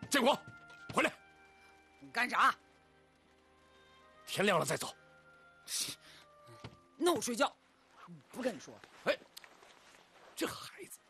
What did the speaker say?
建国，回来！ 你干啥？ 天亮了再走。 那我睡觉，不跟你说。 哎，这孩子。